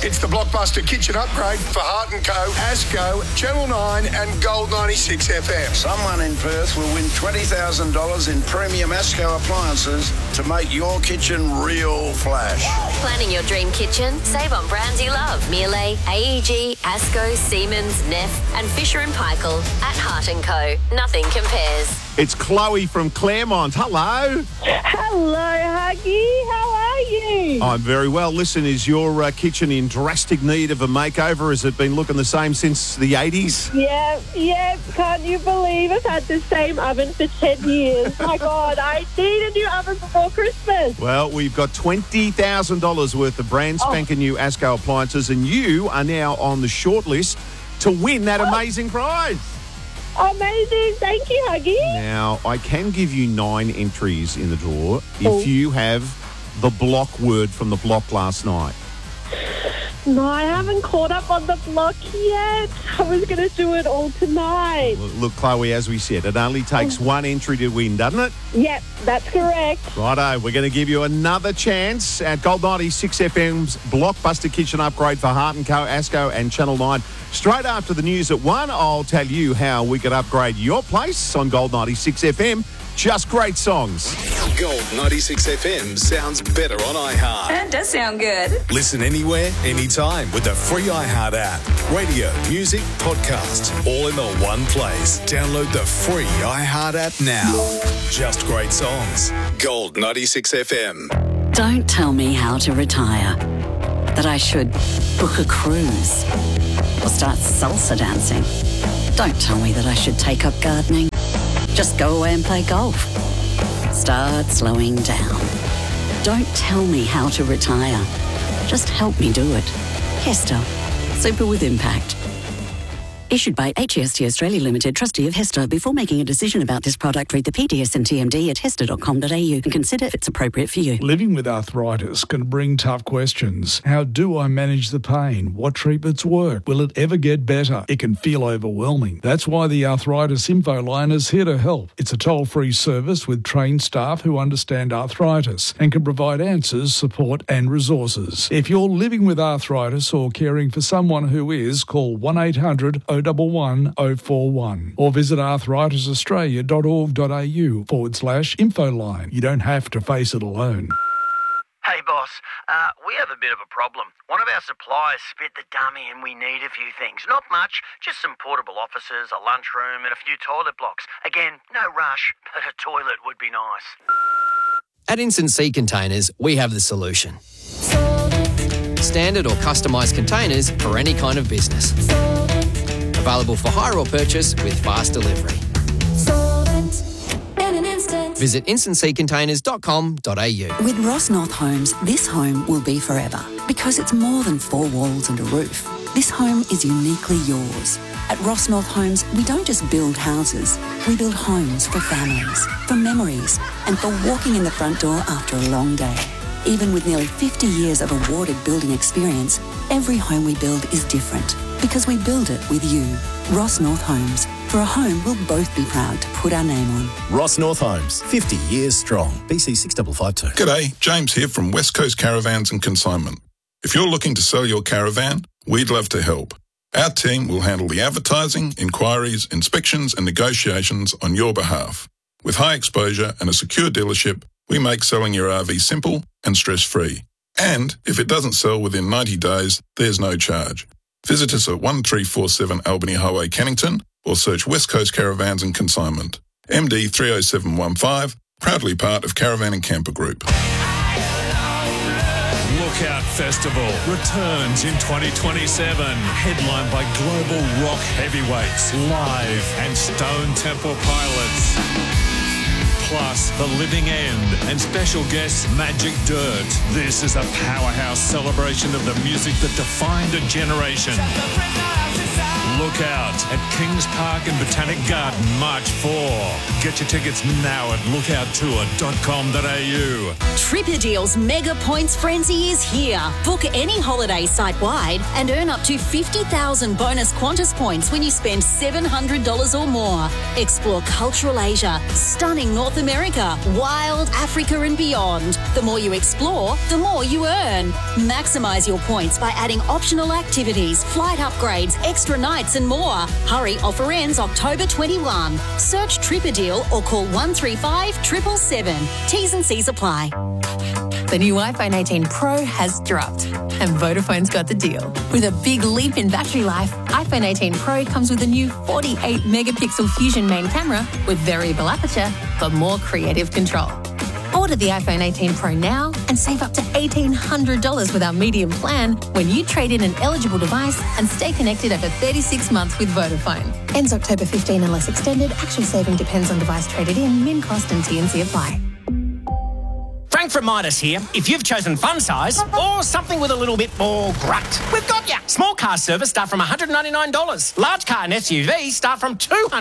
It's the Blockbuster Kitchen Upgrade for Hart & Co, Asco, Channel 9 and Gold 96 FM. Someone in Perth will win $20,000 in premium Asco appliances to make your kitchen real flash. Planning your dream kitchen? Save on brands you love. Miele, AEG, Asco, Siemens, Neff and Fisher & Paykel at Hart & Co. Nothing compares. It's Chloe from Claremont. Hello. Hello, Huggy. How are you? I'm very well. Listen, is your kitchen in drastic need of a makeover? Has it been looking the same since the 80s? Yeah. Can't you believe I've had the same oven for 10 years? My God, I need a new oven before Christmas. Well, we've got $20,000 worth of brand spanking new Asco appliances, and you are now on the short list to win that amazing prize. Amazing. Thank you, Huggy. Now, I can give you 9 entries in the draw if you have the block word from the block last night. No, I haven't caught up on the block yet. I was going to do it all tonight. Look, Chloe, as we said, it only takes 1 entry to win, doesn't it? Yep, that's correct. Righto, we're going to give you another chance at Gold 96 FM's Blockbuster Kitchen Upgrade for Hart & Co, Asco and Channel 9. Straight after the news at 1, I'll tell you how we could upgrade your place on Gold 96 FM. Just great songs. Gold 96 FM sounds better on iHeart. That does sound good. Listen anywhere, anytime with the free iHeart app. Radio, music, podcasts, all in the one place. Download the free iHeart app now. Just great songs. Gold 96 FM. Don't tell me how to retire. That I should book a cruise or start salsa dancing. Don't tell me that I should take up gardening. Just go away and play golf. Start slowing down. Don't tell me how to retire. Just help me do it. Hester. Super with impact. Issued by HEST Australia Limited, trustee of Hester. Before making a decision about this product, read the PDS and TMD at hester.com.au and consider if it's appropriate for you. Living with arthritis can bring tough questions. How do I manage the pain? What treatments work? Will it ever get better? It can feel overwhelming. That's why the Arthritis Info Line is here to help. It's a toll-free service with trained staff who understand arthritis and can provide answers, support and resources. If you're living with arthritis or caring for someone who is, call 1-800 011 041 or visit arthritisaustralia.org.au/infoline. You don't have to face it alone. Hey boss, we have a bit of a problem. One of our suppliers spit the dummy and we need a few things. Not much, just some portable offices, a lunchroom and a few toilet blocks. Again, no rush, but a toilet would be nice. At Instant Sea Containers, we have the solution. Standard or customised containers for any kind of business. Available for hire or purchase with fast delivery. Visit instantseacontainers.com.au. With Ross North Homes, this home will be forever because it's more than 4 walls and a roof. This home is uniquely yours. At Ross North Homes, we don't just build houses. We build homes for families, for memories, and for walking in the front door after a long day. Even with nearly 50 years of awarded building experience, every home we build is different because we build it with you. Ross North Homes. For a home we'll both be proud to put our name on. Ross North Homes, 50 years strong. BC 6552. G'day, James here from West Coast Caravans and Consignment. If you're looking to sell your caravan, we'd love to help. Our team will handle the advertising, inquiries, inspections and negotiations on your behalf. With high exposure and a secure dealership, we make selling your RV simple and stress-free. And if it doesn't sell within 90 days, there's no charge. Visit us at 1347 Albany Highway, Cannington, or search West Coast Caravans and Consignment. MD 30715, proudly part of Caravan and Camper Group. Lookout Festival returns in 2027, headlined by global rock heavyweights, Live and Stone Temple Pilots. Plus, The Living End and special guests Magic Dirt. This is a powerhouse celebration of the music that defined a generation. Look out at Kings Park and Botanic Garden, March 4. Get your tickets now at lookouttour.com.au. Tripper Deals Mega Points Frenzy is here. Book any holiday site-wide and earn up to 50,000 bonus Qantas points when you spend $700 or more. Explore cultural Asia, stunning North South America, wild Africa and beyond. The more you explore, the more you earn. Maximise your points by adding optional activities, flight upgrades, extra nights and more. Hurry, offer ends October 21. Search Trip a Deal or call 135 777. T's and C's apply. The new iPhone 18 Pro has dropped, and Vodafone's got the deal. With a big leap in battery life, iPhone 18 Pro comes with a new 48-megapixel Fusion main camera with variable aperture for more creative control. Order the iPhone 18 Pro now and save up to $1,800 with our medium plan when you trade in an eligible device and stay connected over 36 months with Vodafone. Ends October 15 unless extended. Actual saving depends on device traded in. Min cost and T&C apply. Frank from Midas here. If you've chosen fun size or something with a little bit more grunt, we've got ya. Small car service start from $199. Large car and SUV start from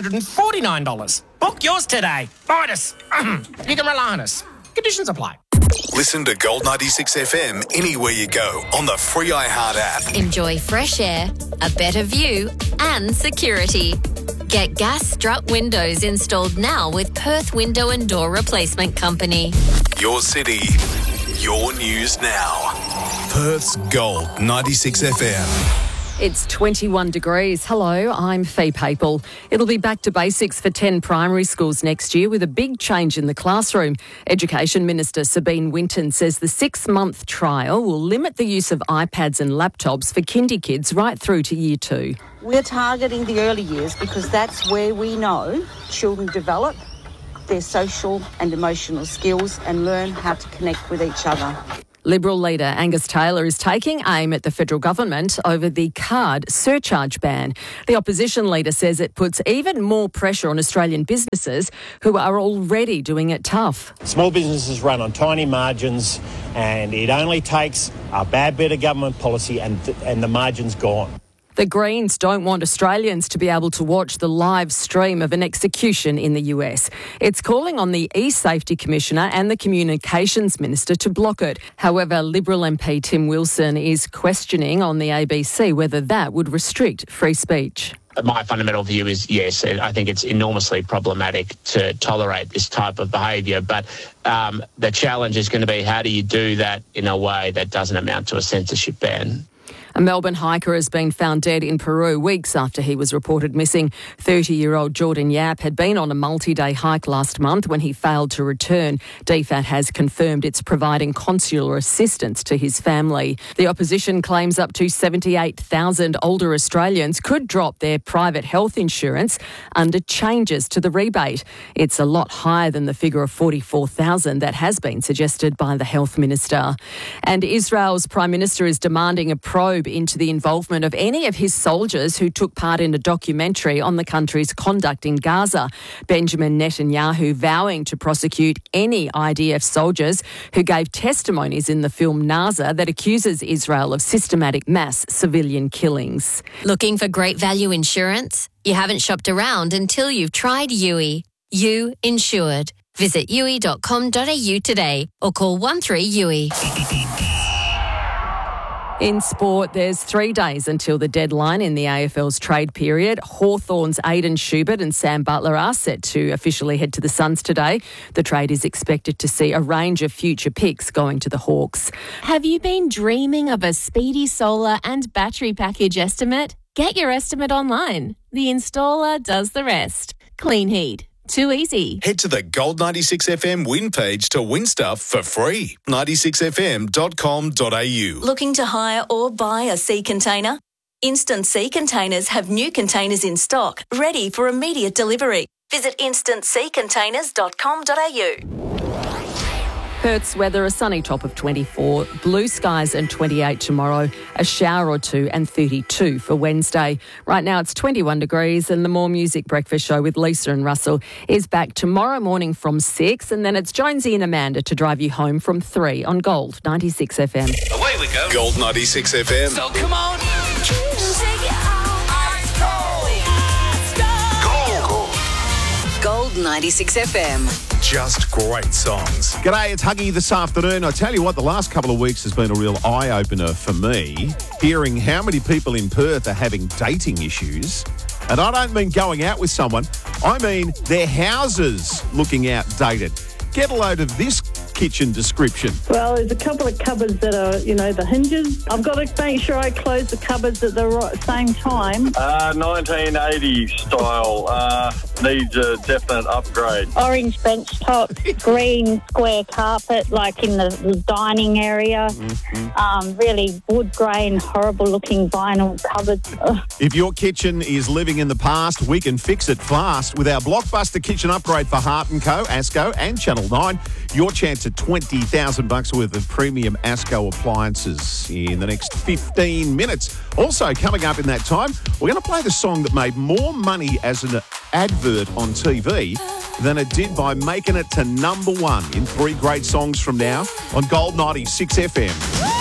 $249. Book yours today. Midas. You can rely on us. Conditions apply. Listen to Gold 96 FM anywhere you go on the free iHeart app. Enjoy fresh air, a better view, and security. Get gas strut windows installed now with Perth Window and Door Replacement Company. Your city, your news now. Perth's Gold 96 FM. It's 21 degrees. Hello, I'm Fee Papel. It'll be back to basics for 10 primary schools next year with a big change in the classroom. Education Minister Sabine Winton says the 6-month trial will limit the use of iPads and laptops for kindy kids right through to year 2. We're targeting the early years because that's where we know children develop their social and emotional skills and learn how to connect with each other. Liberal leader Angus Taylor is taking aim at the federal government over the card surcharge ban. The opposition leader says it puts even more pressure on Australian businesses who are already doing it tough. Small businesses run on tiny margins and it only takes a bad bit of government policy and the margin's gone. The Greens don't want Australians to be able to watch the live stream of an execution in the US. It's calling on the E-Safety Commissioner and the Communications Minister to block it. However, Liberal MP Tim Wilson is questioning on the ABC whether that would restrict free speech. My fundamental view is yes, I think it's enormously problematic to tolerate this type of behaviour, but the challenge is going to be how do you do that in a way that doesn't amount to a censorship ban. A Melbourne hiker has been found dead in Peru weeks after he was reported missing. 30-year-old Jordan Yap had been on a multi-day hike last month when he failed to return. DFAT has confirmed it's providing consular assistance to his family. The opposition claims up to 78,000 older Australians could drop their private health insurance under changes to the rebate. It's a lot higher than the figure of 44,000 that has been suggested by the health minister. And Israel's Prime Minister is demanding a probe into the involvement of any of his soldiers who took part in a documentary on the country's conduct in Gaza. Benjamin Netanyahu vowing to prosecute any IDF soldiers who gave testimonies in the film Naza that accuses Israel of systematic mass civilian killings. Looking for great value insurance? You haven't shopped around until you've tried Yui. You insured. Visit yui.com.au today or call 13-YUI. In sport, there's 3 days until the deadline in the AFL's trade period. Hawthorn's Aidan Schubert and Sam Butler are set to officially head to the Suns today. The trade is expected to see a range of future picks going to the Hawks. Have you been dreaming of a speedy solar and battery package estimate? Get your estimate online. The installer does the rest. Clean heat. Too easy. Head to the Gold 96 FM win page to win stuff for free. 96fm.com.au. Looking to hire or buy a sea container? Instant Sea Containers have new containers in stock, ready for immediate delivery. Visit instantseacontainers.com.au. Perth's weather, a sunny top of 24, blue skies and 28 tomorrow, a shower or two and 32 for Wednesday. Right now it's 21 degrees and the More Music Breakfast Show with Lisa and Russell is back tomorrow morning from 6 and then it's Jonesy and Amanda to drive you home from 3 on Gold 96 FM. Away we go. Gold 96 FM. So come on. Gold 96 FM. Just great songs. G'day, it's Huggy this afternoon. I tell you what, the last couple of weeks has been a real eye-opener for me, hearing how many people in Perth are having dating issues And I don't mean going out with someone, I mean their houses looking outdated. Get a load of this kitchen description. Well, there's a couple of cupboards that are, the hinges. I've got to make sure I close the cupboards at the same time. 1980 style. Needs a definite upgrade. Orange bench top, green square carpet, like in the dining area. Really wood grain, horrible looking vinyl cupboards. If your kitchen is living in the past, we can fix it fast with our blockbuster kitchen upgrade for Hart & Co, ASCO and Channel 9. Your chance at $20,000 worth of premium ASCO appliances in the next 15 minutes. Also, coming up in that time, we're going to play the song that made more money as an advert on TV than it did by making it to number one in 3 great songs from now on Gold 96 FM.